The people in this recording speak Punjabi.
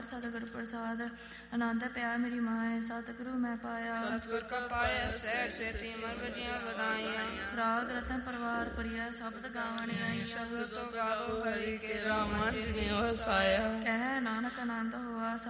ਸਤਿਗੁਰ ਪ੍ਰਸਾਦ ਆਨੰਦ ਪਿਆ ਮੇਰੀ ਮਾਏ ਸਤਿਗੁਰੂ ਮੈਂ ਪਾਇਆ। ਸਤਿਗੁਰ ਕਾ ਪਾਇਆ ਸਹਿਜ ਸੇਤੀ ਮਨ ਵਜੀਆਂ ਵਧਾਈਆਂ। ਰਾਗ ਰਤਨ ਪਰਿਵਾਰ ਪ੍ਰਿਆ ਸ਼ਬਦ ਗਾਵਣ ਆਈਆਂ। ਸ਼ਬਦ ਤੋਂ ਗਾਵੋ ਹਰੀ ਕੇ ਰਾਮਨ ਜਿਨੇ ਵਸਾਇਆ। ਕਹਿ ਨਾਨਕ ਆਨੰਦ ਹੋਆ